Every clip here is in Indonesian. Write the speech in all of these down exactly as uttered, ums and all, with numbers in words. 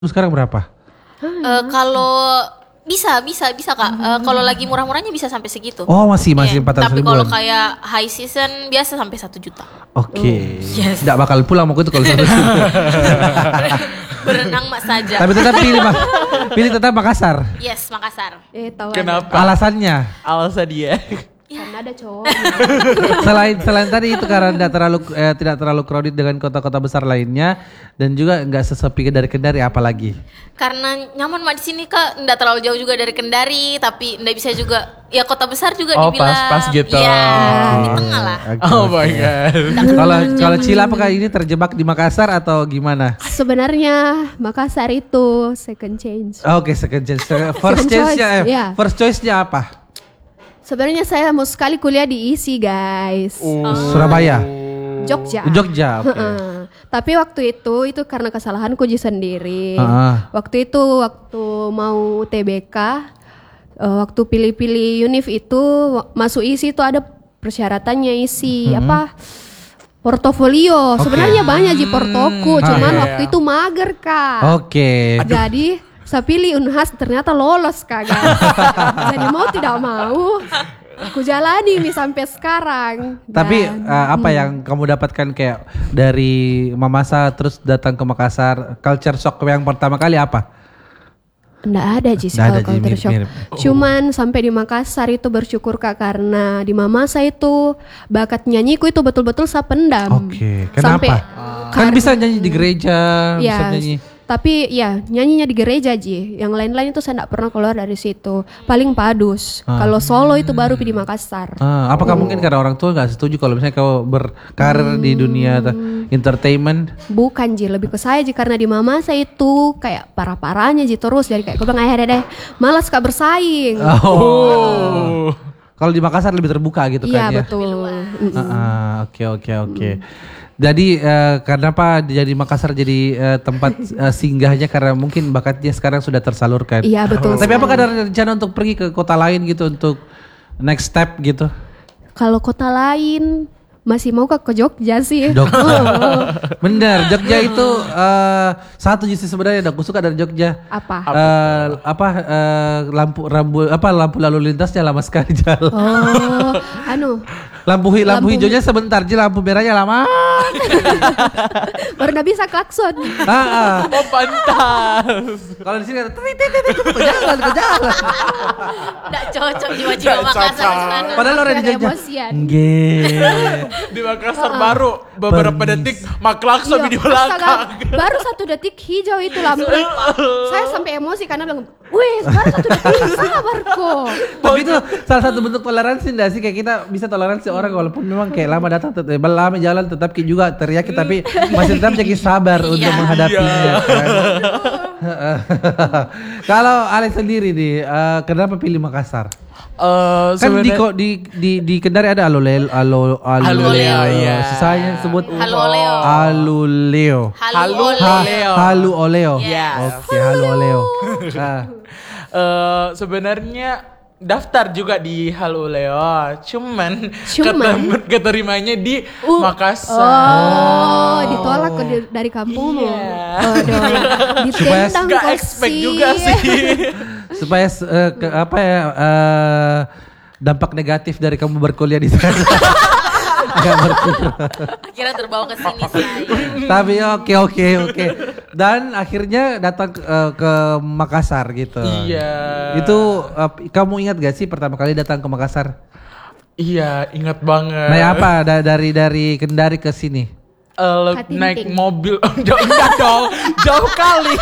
Sekarang berapa? Uh, kalau bisa bisa bisa kak, uh, kalau lagi murah-murahnya bisa sampai segitu. Oh masih masih yeah. empat ratus Tapi ribuan. kalau kayak high season biasa sampai satu juta. Oke. Okay. Oh, yes. Nggak bakal pulang mau itu kalau satu juta. Berenang mak saja. Tapi tetap pilih mak, pilih tetap Makassar. Yes Makassar. Eh tahu. Kenapa? Alasannya? Alasan dia. Karena ada cowok. selain selain tadi itu karena tidak terlalu eh, tidak terlalu crowded dengan kota-kota besar lainnya dan juga nggak sesepi dari Kendari, apalagi karena nyaman mak di sini kak, nggak terlalu jauh juga dari Kendari tapi nggak bisa juga ya kota besar juga oh, dibilang. pas-pas gitu. Ya oh, di tengah lah. Okay, oh okay. my god. Kalau kalau Cila apakah ini terjebak di Makassar atau gimana? Sebenarnya Makassar itu second change. Oke, okay, second chance. First chance-nya eh, yeah. First choice-nya apa? Sebenarnya saya mau sekali kuliah di I S I guys. Oh. Surabaya. Jogja. Jogja. Okay. Tapi waktu itu itu karena kesalahanku Ji sendiri. Uh-huh. Waktu itu waktu mau U T B K, uh, waktu pilih-pilih univ itu masuk I S I itu ada persyaratannya isi uh-huh. apa? Portofolio. Okay. Sebenarnya banyak Ji portoku, hmm. cuman ah, waktu iya. itu mager Kak. Oke. Okay. Jadi saya pilih Unhas, ternyata lolos kagak. Jadi mau tidak mau aku jalani nih sampai sekarang. Tapi Dan, uh, apa hmm. yang kamu dapatkan kayak dari Mamasa terus datang ke Makassar, culture shock yang pertama kali apa? Nggak ada Ji kalau culture shock. Mirip. Cuman sampai di Makassar itu bersyukur Kak karena di Mamasa itu bakat nyanyiku itu betul-betul saya pendam. Oke, okay. Kenapa? Sampai, uh, kan bisa nyanyi di gereja, ya, bisa nyanyi. Tapi ya nyanyinya di gereja Ji. Yang lain-lain itu saya tidak pernah keluar dari situ. Paling padus. Ah. Kalau solo itu baru di Makassar. Ah, apakah oh. mungkin karena orang tua nggak setuju kalau misalnya kau berkarir hmm. di dunia entertainment? Bukan Ji, lebih ke saya Ji karena di mama saya itu kayak parah-parahnya Ji terus. Jadi kayak gue bilang akhirnya deh malas Kak bersaing. Oh. oh. Kalau di Makassar lebih terbuka gitu kan ya? Iya betul. Oke oke oke. Jadi uh, kenapa jadi Makassar jadi uh, tempat uh, singgahnya karena mungkin bakatnya sekarang sudah tersalurkan. Iya betul. Tapi apakah ada rencana untuk pergi ke kota lain gitu untuk next step gitu? Kalau kota lain masih mau ke, ke Jogja sih. Jogja. Bener, Jogja itu uh, satu sih sebenarnya aku suka dari Jogja. Apa? Uh, apa uh, lampu rambu apa lampu lalu lintasnya lama sekali jalan. Oh, anu. Lampu, lampu, lampu hijaunya sebentar, jadi lampu merahnya lama. Baru gak bisa klakson. Ah, ah. Oh pantas. Kalau di sini ada ke jalan, ke jalan. Nggak cocok jiwa-jiwa Makassar sana. Padahal orang di Jogja. Nggih. Di Makassar baru beberapa detik mak klakson di belakang. Baru satu detik hijau itu lampu. Saya sampai emosi karena bilang, "Wih, baru satu detik sabar kok." Tapi itu salah satu bentuk toleransi enggak sih, kayak kita bisa toleransi orang walaupun memang kayak lama datang tetap lama jalan tetap juga teriak tapi masih tetap jadi sabar untuk menghadapinya kan. Kalau Alex sendiri nih uh, kenapa pilih Makassar? Uh, kan di, di di di Kendari ada Aluleo alo Aluleo ya. Sisanya sebut Haluleo. Aluleo. Haluleo. Haluleo. Yes. Oke, Haluleo. Ah. Uh, sebenarnya daftar juga di Haluleo, cuman, cuman? keterimanya di uh, Makassar. Oh, ditolak ke dari kampungmu. Yeah. Oh, ditendang gak expect juga sih. Supaya uh, ke, apa ya uh, dampak negatif dari kamu berkuliah di sana. Agak berkurang. Akhirnya terbawa ke sini saya. Tapi oke oke oke. Dan akhirnya datang uh, ke Makassar gitu. Iya. Itu uh, kamu ingat gak sih pertama kali datang ke Makassar? Iya, ingat banget. Naik apa da- dari dari Kendari ke sini? Uh, naik mobil. Jauh enggak dong. Jauh kali.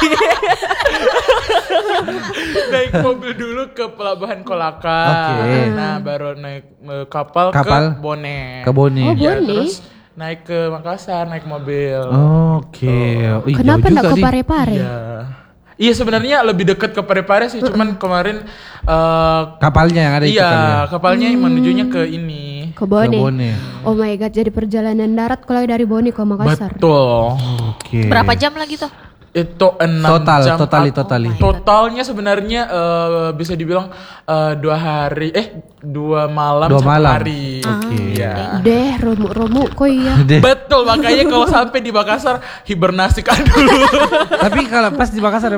Naik mobil dulu ke Pelabuhan Kolaka. Okay. Nah, baru naik uh, kapal, kapal ke Bone. Ke Bone. Oh, Ya, Bone. terus naik ke Makassar, naik mobil. Oke. Okay. Oh. Kenapa enggak ke Parepare? Iya. Iya sebenarnya lebih dekat ke Parepare sih, cuman kemarin uh, kapalnya yang ada itu iya, kali ya? kapalnya hmm. menujunya ke ini. Ke Bone. Ke Bone. Oh my god, jadi perjalanan darat kalau dari Bone ke Makassar. Betul. Oke. Okay. Berapa jam lagi tuh? Itu enam Total, jam. totali, at- totali. Totalnya sebenarnya eh, bisa dibilang eh, dua hari, eh dua malam Dua satu malam. hari. Oke. Iya. Deh, romu-romu kok iya. Deh. Betul, makanya kalau sampai di Makassar hibernasikan dulu. Tapi kalau pas di Makassar